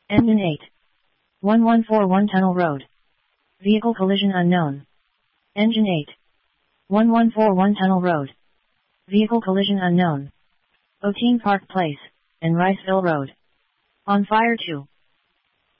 Engine 8. 1141 Tunnel Road. Vehicle collision unknown. Engine 8. 1141 Tunnel Road. Vehicle collision unknown. Otine Park Place, and Riceville Road. On fire 2.